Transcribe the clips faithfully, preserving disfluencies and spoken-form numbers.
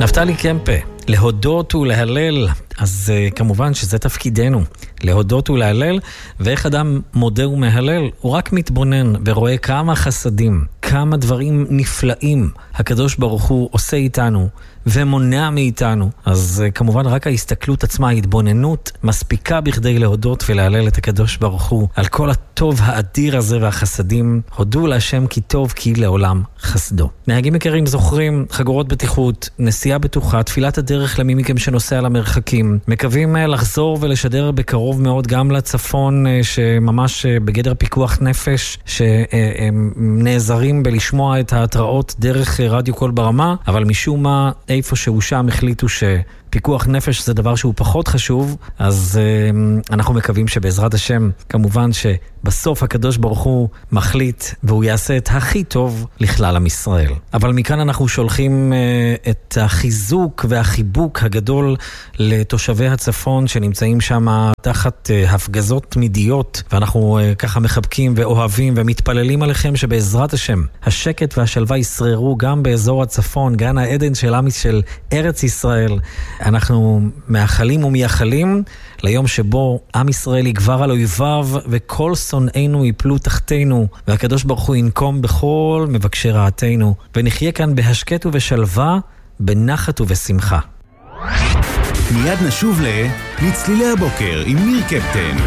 נפתלי קמפה, להודות ולהלל, אז uh, כמובן שזה תפקידנו, להודות ולהלל, ואיך אדם מודה ומהלל, הוא רק מתבונן ורואה כמה חסדים, כמה דברים נפלאים הקדוש ברוך הוא עושה איתנו ומונע מאיתנו. אז uh, כמובן רק ההסתכלות עצמה, ההתבוננות, מספיקה בכדי להודות ולהלל את הקדוש ברוך הוא על כל הטוב האדיר הזה והחסדים. הודו להשם כי טוב, כי לעולם חסדו. נהגים יקרים, זוכרים חגורות בטיחות, נסיעה בטוחה, תפילת הדרך למי מכם שנוסע למרחקים. מקווים לחזור ולשדר בקרוב מאוד גם לצפון, שממש בגדר פיקוח נפש, שנעזרים בלשמוע את ההתראות דרך רדיו קול ברמה, אבל משום מה איפה שהוא שם החליטו ש... פיקוח נפש זה דבר שהוא פחות חשוב, אז uh, אנחנו מקווים שבעזרת השם, כמובן שבסוף הקדוש ברוך הוא מחליט והוא יעשה את הכי טוב לכלל עם ישראל. אבל מכאן אנחנו שולחים uh, את החיזוק והחיבוק הגדול לתושבי הצפון שנמצאים שם תחת uh, הפגזות תמידיות, ואנחנו uh, ככה מחבקים ואוהבים ומתפללים עליכם שבעזרת השם השקט והשלווה ישררו גם באזור הצפון, גן העדן של עם של ארץ ישראל. אנחנו מאחלים ומייחלים ליום שבו עם ישראל יגבר על אויביו וכל שונאינו ייפלו תחתינו, והקדוש ברוך הוא ינקום בכל מבקשי רעתנו, ונחיה כאן בהשקט ובשלווה, בנחת ובשמחה. מיד נשוב לצלילי הבוקר עם ניר קפטן.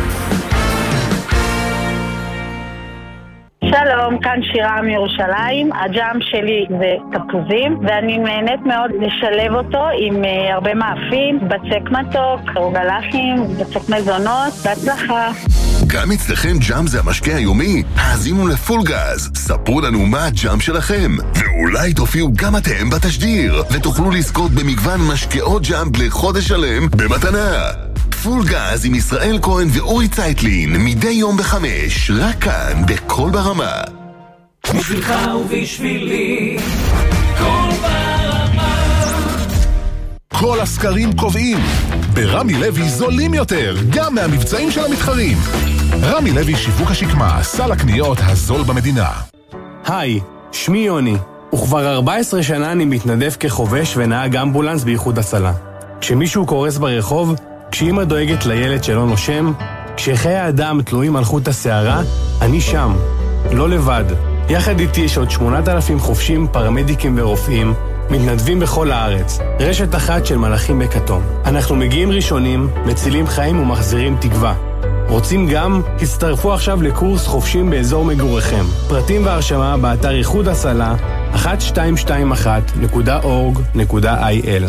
שלום, כאן שירה מירושלים. הג'אם שלי זה תפוזים, ואני נהנית מאוד לשלב אותו עם uh, הרבה מאפים, בצק מתוק, רוגלחים, בצק מזונות. בהצלחה. גם אצלכם ג'אם זה המשקה היומי? האזינו לפול גז, ספרו לנו מה הג'אם שלכם, ואולי תופיעו גם אתם בתשדיר, ותוכלו לזכות במגוון משקאות ג'אם לחודש שלם במתנה. פול גז עם ישראל כהן ואורי צייטלין, מדי יום בחמש, רק כאן בכל ברמה. בשבילך ובשבילי, כל ברמה. כל הסקרים קובעים, ברמי לוי זולים יותר, גם מהמבצעים של המתחרים. רמי לוי שיווק השקמה, סל הקניות הזול במדינה. היי, שמי יוני, וכבר ארבע עשרה שנה אני מתנדב כחובש ונהג אמבולנס באיחוד הצלה. כשמישהו קורס ברחוב, כשאמא דואגת לילד שלא נושם, כשחיי האדם תלויים על חוט השערה, אני שם, לא לבד. יחד איתי יש עוד שמונת אלפים חובשים, פרמדיקים ורופאים, מתנדבים בכל הארץ. רשת אחת של מלאכים בכתום. אנחנו מגיעים ראשונים, מצילים חיים ומחזירים תקווה. רוצים גם? הצטרפו עכשיו לקורס חובשים באזור מגוריכם. פרטים והרשמה באתר איחוד הצלה אחת שתיים שתיים אחת נקודה אורג נקודה איי אל.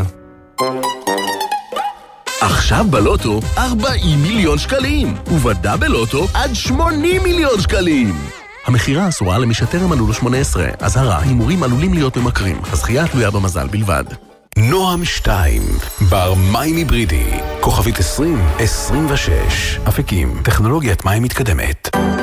עכשיו בלוטו ארבעים מיליון שקלים, ובדאבל לוטו עד שמונים מיליון שקלים. המחירה אסורה למי שטרם מלאו לו שמונה עשרה. אזהרה, הימורים עלולים להיות ממכרים. הזכייה תלויה במזל בלבד. נועם שתיים, בר מים היברידי, כוכבית עשרים עשרים ושש, אפיקים, טכנולוגיית מים מתקדמת.